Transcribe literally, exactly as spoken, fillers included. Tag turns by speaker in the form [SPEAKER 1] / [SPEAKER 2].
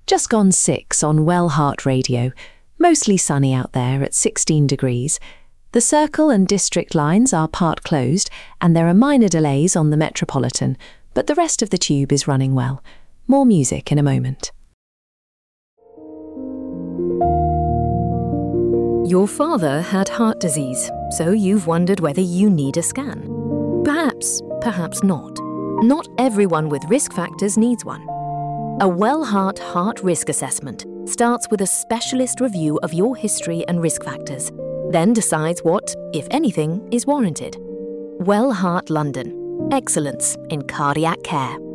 [SPEAKER 1] Just gone six on Well Heart Radio. Mostly sunny out there at sixteen degrees. The Circle and District lines are part closed and there are minor delays on the Metropolitan, but the rest of the tube is running well. More music in a moment.
[SPEAKER 2] Your father had heart disease, so you've wondered whether you need a scan. Perhaps, perhaps not. Not everyone with risk factors needs one. A Well Heart Heart Risk Assessment starts with a specialist review of your history and risk factors, then decides what, if anything, is warranted. Well Heart London. Excellence in cardiac care.